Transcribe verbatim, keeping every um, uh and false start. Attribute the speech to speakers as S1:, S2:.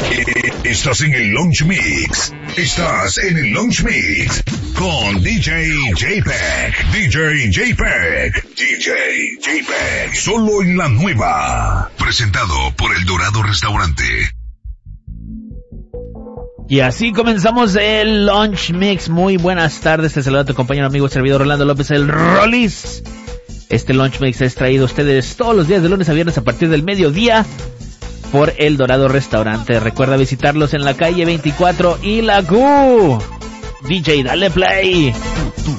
S1: Estás en el Launch Mix. Estás en el Launch Mix con D J J-Pack. D J J-Pack. D J J-Pack. Solo en la nueva. Presentado por El Dorado Restaurante.
S2: Y así comenzamos el Launch Mix. Muy buenas tardes. Te saluda tu compañero amigo servidor Rolando López, el Rollis. Este Launch Mix es traído a ustedes todos los días de lunes a viernes a partir del mediodía por El Dorado Restaurante. Recuerda visitarlos en la calle veinticuatro y la Q. D J, dale play.
S1: Tu, tu